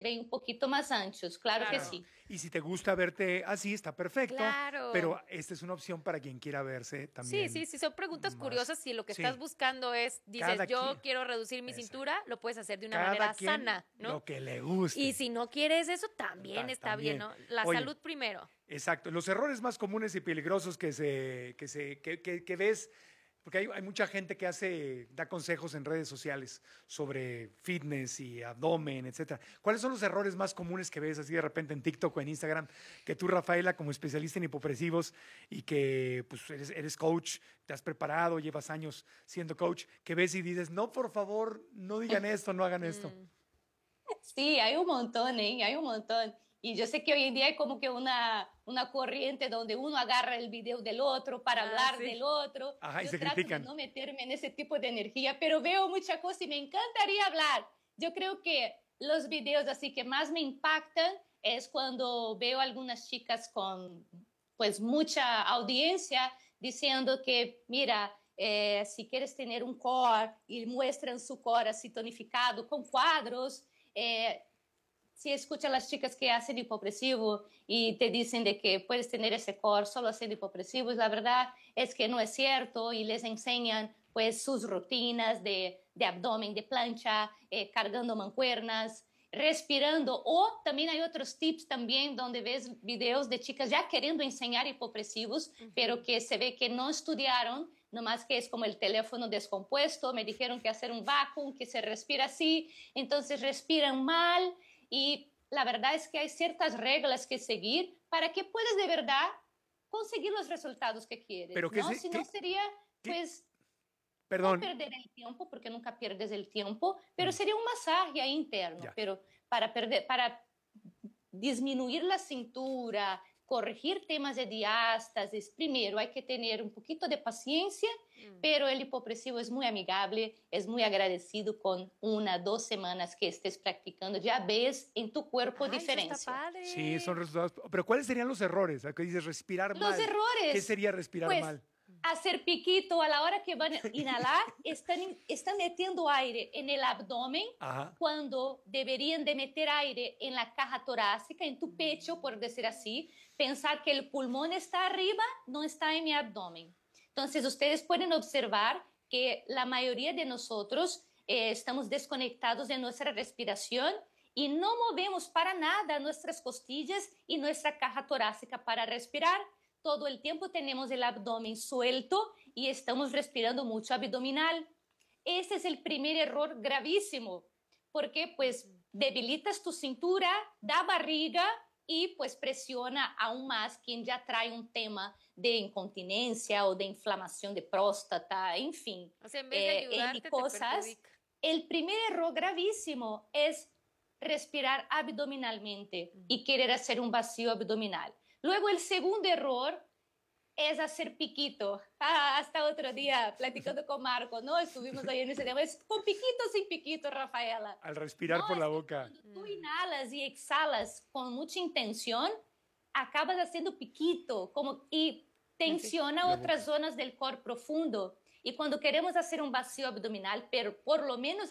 ven un poquito más anchos, claro que Claro. sí. Y si te gusta verte así, está perfecto. Claro. Pero esta es una opción para quien quiera verse Sí, también. sí, sí, son preguntas más. curiosas. Si lo que Sí. estás buscando es, dices, Cada yo quien. quiero reducir mi Exacto. cintura, lo puedes hacer de una Cada manera quien sana, ¿no? lo que le guste. Y si no quieres eso, también está bien, ¿no? La Oye, salud primero. Exacto. Los errores más comunes y peligrosos que ves, porque hay mucha gente que da consejos en redes sociales sobre fitness y abdomen, etcétera. ¿Cuáles son los errores más comunes que ves así de repente en TikTok o en Instagram? Que tú, Rafaela, como especialista en hipopresivos y que pues eres coach, te has preparado, llevas años siendo coach, que ves y dices, no, por favor, no digan esto, no hagan esto. Sí, hay un montón, ¿eh? Hay un montón. Y yo sé que hoy en día hay como que una corriente donde uno agarra el video del otro para hablar sí. del otro. Ajá, y Yo se trato critican. de no meterme en ese tipo de energía, pero veo mucha cosa y me encantaría hablar. Yo creo que los videos así que más me impactan es cuando veo algunas chicas con pues mucha audiencia diciendo que, mira, si quieres tener un core y muestran su core así tonificado con cuadros, si escuchas a las chicas que hacen hipopresivo y te dicen de que puedes tener ese core solo haciendo hipopresivos, la verdad es que no es cierto y les enseñan pues sus rutinas de abdomen, de plancha, cargando mancuernas, respirando, o también hay otros tips también donde ves videos de chicas ya queriendo enseñar hipopresivos, pero que se ve que no estudiaron, nomás que es como el teléfono descompuesto, me dijeron que hacer un vacuum, que se respira así, entonces respiran mal y la verdad es que hay ciertas reglas que seguir para que puedas de verdad conseguir los resultados que quieres, Pero ¿no? Si no sería, pues, no perdón, perder el tiempo, porque nunca pierdes el tiempo, pero sería un masaje ahí interno, ya. pero para disminuir la cintura, corregir temas de diástasis, primero hay que tener un poquito de paciencia, pero el hipopresivo es muy amigable, es muy agradecido con 1 o 2 semanas que estés practicando, ya ves en tu cuerpo Ay, eso está diferencia. padre. Sí, son resultados. Pero ¿cuáles serían los errores? ¿A qué dices respirar Los mal? ¿Qué errores, sería respirar pues mal? hacer piquito a la hora que van a inhalar, están metiendo aire en el abdomen Ajá. cuando deberían de meter aire en la caja torácica, en tu pecho, por decir así. Pensar que el pulmón está arriba, no está en mi abdomen. Entonces, ustedes pueden observar que la mayoría de nosotros estamos desconectados de nuestra respiración y no movemos para nada nuestras costillas y nuestra caja torácica para respirar. Todo el tiempo tenemos el abdomen suelto y estamos respirando mucho abdominal. Ese es el primer error gravísimo, porque pues debilitas tu cintura, da barriga y pues presiona aún más quien ya trae un tema de incontinencia o de inflamación de próstata, en fin, O sea, en vez de ayudarte, te cosas. perjudica. El primer error gravísimo es respirar abdominalmente y querer hacer un vacío abdominal. Luego el segundo error es hacer piquito. Hasta otro día, platicando con Marco, ¿no? Estuvimos ahí en ese tema. Es con piquito o sin piquito, Rafaela. Al respirar No, por es la que boca. cuando tú inhalas y exhalas con mucha intención, acabas haciendo piquito y tensiona La otras boca. zonas del core profundo. Y cuando queremos hacer un vacío abdominal, pero por lo menos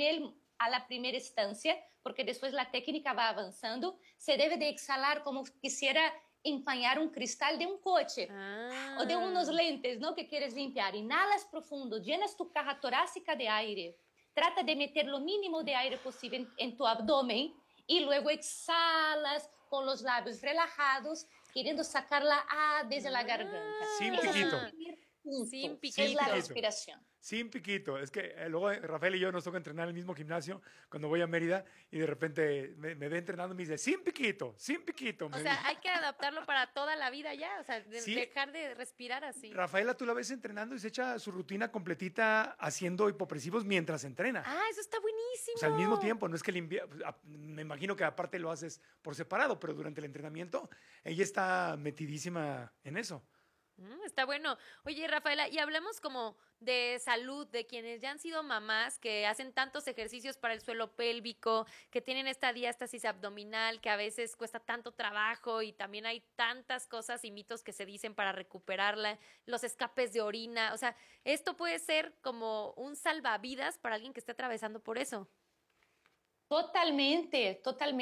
a la primera instancia, porque después la técnica va avanzando, se debe de exhalar como quisiera empañar un cristal de un coche o de unos lentes, ¿no? Que quieres limpiar. Inhalas profundo, llenas tu caja torácica de aire, trata de meter lo mínimo de aire posible en tu abdomen y luego exhalas con los labios relajados, queriendo sacarla desde la garganta. Sin Ese es el piquito. primer punto, Sin es Sin la piquito. piquito. respiración. Sin piquito. Es que luego Rafael y yo nos toca entrenar en el mismo gimnasio cuando voy a Mérida y de repente me ve entrenando y me dice, sin piquito, sin piquito. O sea, hay que adaptarlo para toda la vida ya. O sea, Sí. dejar de respirar así. Rafaela, tú la ves entrenando y se echa su rutina completita haciendo hipopresivos mientras entrena. Ah, eso está buenísimo. O sea, al mismo tiempo, no es que me imagino que aparte lo haces por separado, pero durante el entrenamiento ella está metidísima en eso. Está bueno. Oye, Rafaela, y hablemos como de salud, de quienes ya han sido mamás, que hacen tantos ejercicios para el suelo pélvico, que tienen esta diástasis abdominal, que a veces cuesta tanto trabajo y también hay tantas cosas y mitos que se dicen para recuperarla, los escapes de orina. O sea, esto puede ser como un salvavidas para alguien que esté atravesando por eso. Totalmente, totalmente.